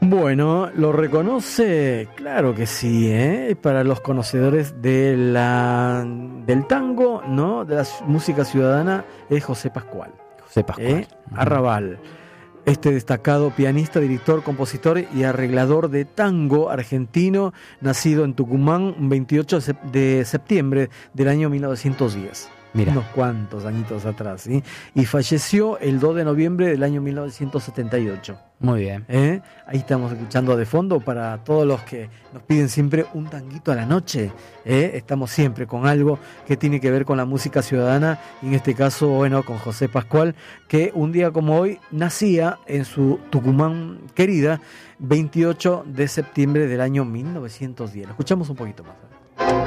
Bueno, ¿lo reconoce? Claro que sí, ¿eh? Para los conocedores del tango, ¿no? De la música ciudadana, es José Pascual. José Pascual. Arrabal. Este destacado pianista, director, compositor y arreglador de tango argentino, nacido en Tucumán un 28 de septiembre del año 1910. Mira. Unos cuantos añitos atrás, ¿sí? Y falleció el 2 de noviembre del año 1978. Muy bien. Ahí estamos escuchando de fondo para todos los que nos piden siempre un tanguito a la noche. Estamos siempre con algo que tiene que ver con la música ciudadana, y en este caso, bueno, con José Pascual, que un día como hoy nacía en su Tucumán querida, 28 de septiembre del año 1910. Lo escuchamos un poquito más.